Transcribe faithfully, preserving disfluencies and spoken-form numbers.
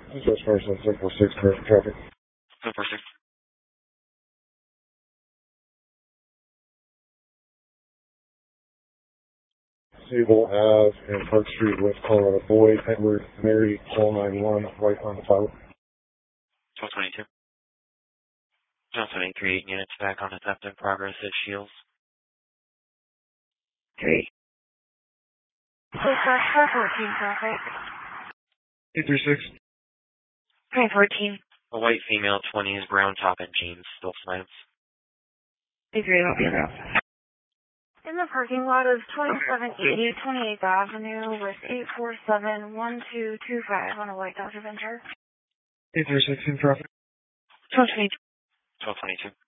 This is first on seven four six, commercial traffic. seven four six. Sable Ave and Park Street, West Colorado. Boy, Edward, Mary, call nine one, right on the file. twelve twenty-two. Johnson eight three eight units back on the theft in progress at Shields. Three. four fourteen traffic. eight three six. three fourteen. A white female, twenties, brown top and jeans, still slants. eight three, I'll be around. In the parking lot of twenty-seven eighty twenty-eighth Avenue with eight four seven one two two five on a white Dodge Avenger. eight three six in traffic. twelve twenty-two. twelve twenty-two.